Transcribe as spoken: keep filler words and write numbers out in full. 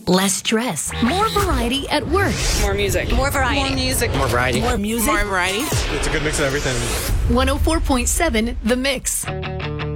Less stress. More variety at work. More music. More variety. More music. More variety. More music. More variety. It's a good mix of everything. one oh four point seven The Mix.